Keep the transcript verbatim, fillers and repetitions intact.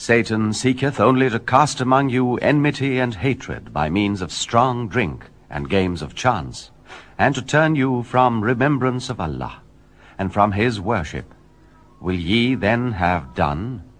Satan seeketh only to cast among you enmity and hatred by means of strong drink and games of chance, and to turn you from remembrance of Allah, and from his worship. Will ye then have done?